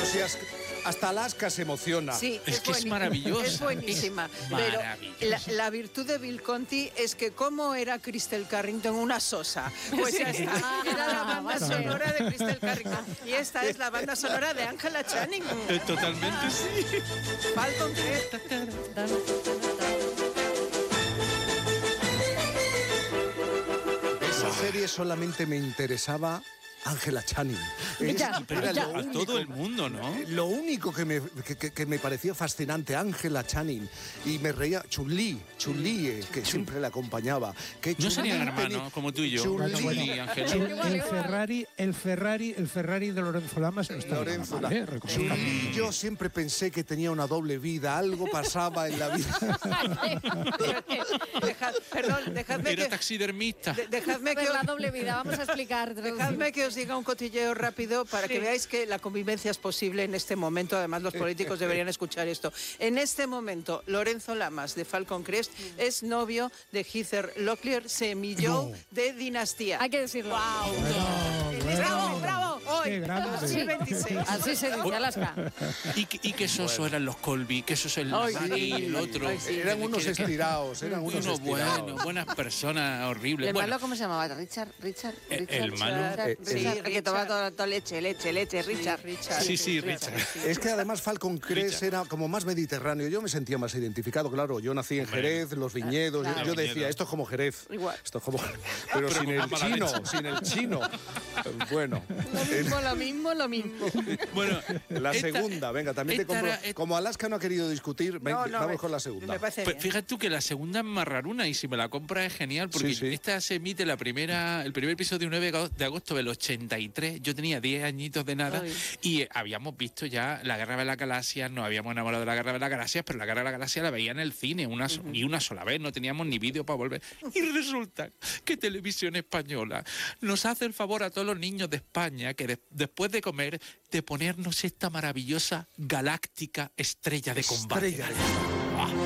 si hasta Alaska se emociona. Sí, Es que es maravillosa. Es buenísima. Es Pero maravillosa. la virtud de Bill Conti es que como era Crystal Carrington una sosa. Pues ya está. Era la banda sonora de Crystal Carrington. Y esta es la banda sonora de Angela Channing. Totalmente sí. Falcon Crest. Esa serie solamente me interesaba Angela Channing. Pero Era a todo el mundo, ¿no? Lo único que me pareció fascinante, Angela Channing. Y me reía Chun-Li, que siempre la acompañaba. Que No Chun-Li serían tenía- hermanos como tú y yo. Chun-Li. Ángel. El Ferrari de Lorenzo Lamas no está Lorenzo nada mal, recomendable. Chun-Li, yo siempre pensé que tenía una doble vida, algo pasaba en la vida. Dejadme Era que... taxidermista. Dejadme que, Pues la doble vida, vamos a explicar. dejadme que os diga un cotilleo rápido para que veáis que la convivencia es posible en este momento. Además, los políticos deberían escuchar esto. En este momento, Lorenzo Lamas, de Falcon Crest, es novio de Heather Locklear, semilló de Dinastía. Hay que decirlo. ¡Bravo, bravo! Hoy, Qué grande. 2026. Así se dice, Alaska. Y que soso eran los Colby, que soso el Maggie, el otro. Eran unos estirados, Unos buenos, buenas personas horribles. ¿El Bueno, malo cómo se llamaba? ¿Richard? el malo. Richard, que tomaba toda leche, Richard. Sí, Richard. Es que además Falcon Crest era como más mediterráneo. Yo me sentía más identificado, claro. Yo nací en Jerez, los viñedos. Claro. Yo decía, esto es como Jerez. Igual. Esto es como... Pero sin el con mala chino, leche. sin el chino. Bueno. Lo mismo. Bueno, La segunda, venga, también te esta compro. era- Como Alaska no ha querido discutir, venga, vamos con la segunda. Me parece Pues bien. fíjate tú que la segunda es más raruna y si me la compras es genial porque Sí, sí. esta se emite el primer episodio 9 de agosto del 83. Yo tenía 10 añitos de nada y habíamos visto ya la Guerra de las Galaxias, nos habíamos enamorado de la Guerra de las Galaxias, pero la Guerra de las Galaxias la veía en el cine y una sola vez, no teníamos ni vídeo para volver. Y resulta que Televisión Española nos hace el favor a todos los niños de España que después de comer, de ponernos esta maravillosa galáctica estrella de combate. Estrella de combate.